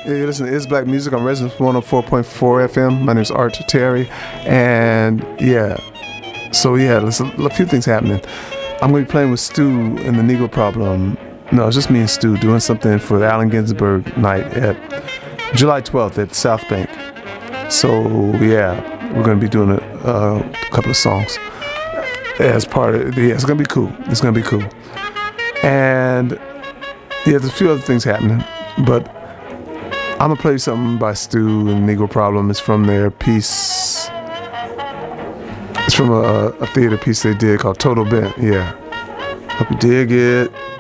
Yeah, you listen to Is Black Music on Resonance 104.4 FM. My name's Art Terry. And yeah, so yeah, there's a few things happening. I'm going to be playing with Stu and the Negro Problem. No, it's just me and Stu doing something for the Allen Ginsberg night at July 12th at South Bank. So yeah, we're going to be doing a couple of songs as part of it. Yeah, it's going to be cool. It's going to be cool. And yeah, there's a few other things happening, but I'm going to play you something by Stu and Negro Problem. It's from their piece. It's from a theater piece they did called Total Bent. Yeah. Hope you dig it.